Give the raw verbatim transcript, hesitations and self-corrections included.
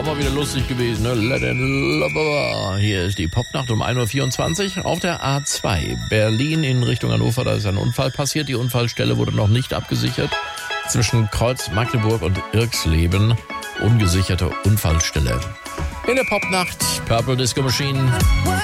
mal wieder lustig gewesen, ne? Let it love. Hier ist die Popnacht um ein Uhr vierundzwanzig auf der A zwei. Berlin in Richtung Hannover, da ist ein Unfall passiert. Die Unfallstelle wurde noch nicht abgesichert. Zwischen Kreuz Magdeburg und Irxleben. Ungesicherte Unfallstelle. In der Popnacht, Purple Disco Machine.